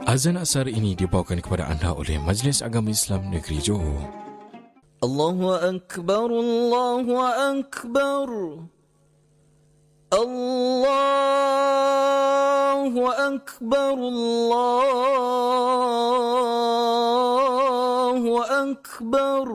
Azan asar ini dibawakan kepada anda oleh Majlis Agama Islam Negeri Johor. Allahu Akbar, Allahu Akbar, Allahu Akbar, Allahu Akbar.